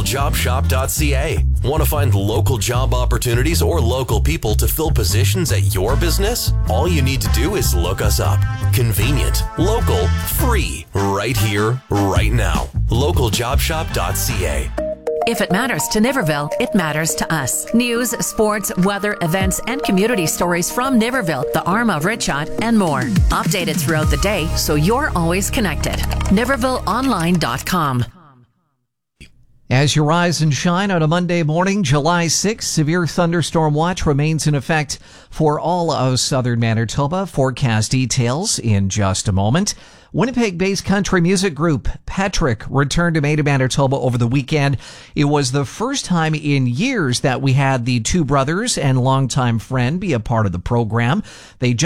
localjobshop.ca. Want to find local job opportunities or local people to fill positions at your business? All you need to do is look us up. Convenient, local, free, right here, right now. localjobshop.ca. If it matters to Niverville, it matters to us. News, sports, weather, events, and community stories from Niverville, the arm of Ritshot, and more. Updated throughout the day so you're always connected. NivervilleOnline.com. As you rise and shine on a Monday morning, July 6th, severe thunderstorm watch remains in effect for all of southern Manitoba. Forecast details in just a moment. Winnipeg-based country music group Patrick returned to Maine, Manitoba over the weekend. It was the first time in years that we had the two brothers and longtime friend be a part of the program. They just